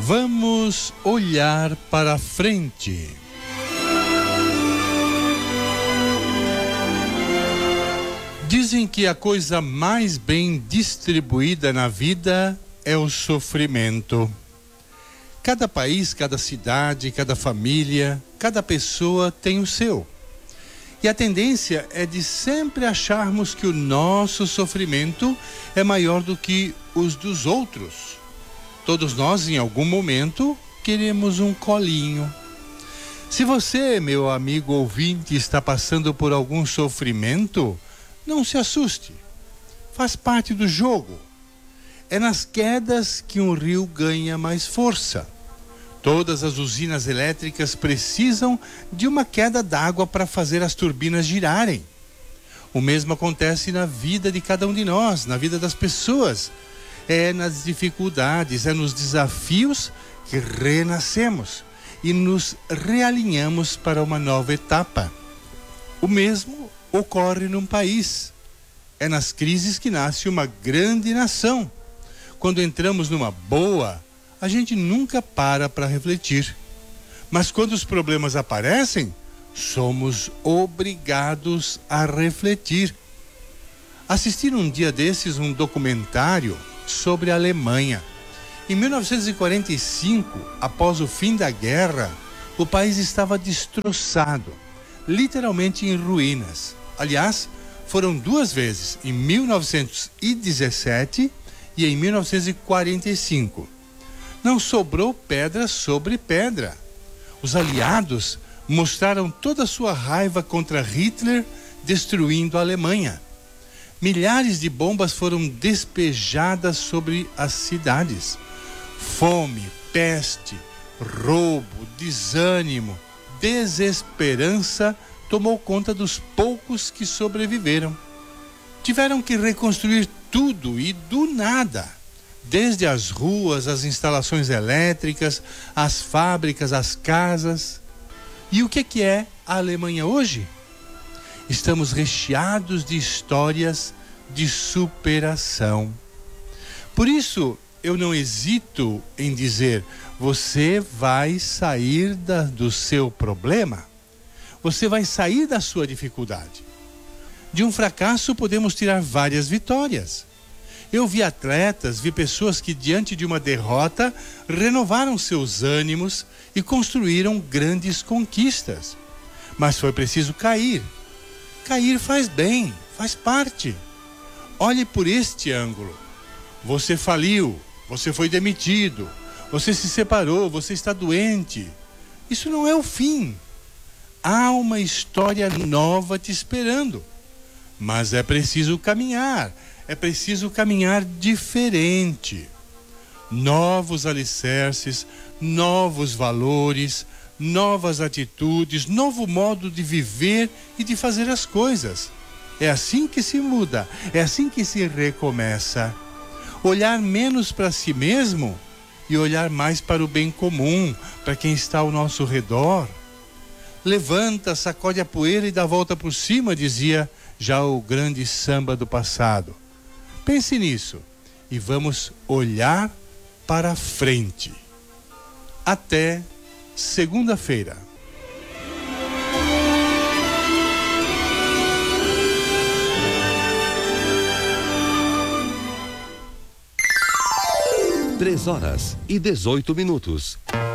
Vamos olhar para frente. Dizem que a coisa mais bem distribuída na vida é o sofrimento. Cada país, cada cidade, cada família, cada pessoa tem o seu. E a tendência é de sempre acharmos que o nosso sofrimento é maior do que os dos outros. Todos nós, em algum momento, queremos um colinho. Se você, meu amigo ouvinte, está passando por algum sofrimento, não se assuste. Faz parte do jogo. É nas quedas que um rio ganha mais força. Todas as usinas elétricas precisam de uma queda d'água para fazer as turbinas girarem. O mesmo acontece na vida de cada um de nós, na vida das pessoas. É nas dificuldades, é nos desafios que renascemos e nos realinhamos para uma nova etapa. O mesmo ocorre num país. É nas crises que nasce uma grande nação. Quando entramos numa boa, a gente nunca para refletir. Mas quando os problemas aparecem, somos obrigados a refletir. Assisti um dia desses um documentário sobre a Alemanha. Em 1945, após o fim da guerra, o país estava destroçado, literalmente em ruínas. Aliás, foram duas vezes, em 1917 e em 1945. Não sobrou pedra sobre pedra. Os aliados mostraram toda a sua raiva contra Hitler, destruindo a Alemanha. Milhares de bombas foram despejadas sobre as cidades. Fome, peste, roubo, desânimo, desesperança tomou conta dos poucos que sobreviveram. Tiveram que reconstruir tudo e do nada. Desde as ruas, as instalações elétricas, as fábricas, as casas. E o que é a Alemanha hoje? Estamos recheados de histórias de superação. Por isso, eu não hesito em dizer, você vai sair do seu problema. Você vai sair da sua dificuldade. De um fracasso podemos tirar várias vitórias. Eu vi atletas, vi pessoas que diante de uma derrota renovaram seus ânimos e construíram grandes conquistas. Mas foi preciso cair. Cair faz bem, faz parte. Olhe por este ângulo. Você faliu, você foi demitido, você se separou, você está doente. Isso não é o fim. Há uma história nova te esperando. Mas é preciso caminhar. É preciso caminhar diferente. Novos alicerces, novos valores, novas atitudes, novo modo de viver e de fazer as coisas. É assim que se muda, é assim que se recomeça. Olhar menos para si mesmo e olhar mais para o bem comum, para quem está ao nosso redor. Levanta, sacode a poeira e dá a volta por cima, dizia já o grande samba do passado. Pense nisso e vamos olhar para frente. Até segunda-feira. Três horas e 18 minutos.